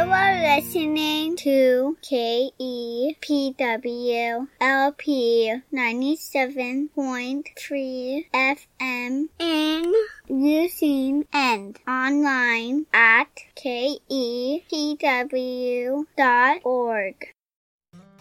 are listening to KEPW LP 97.3 FM in Eugene and online at kepw.org.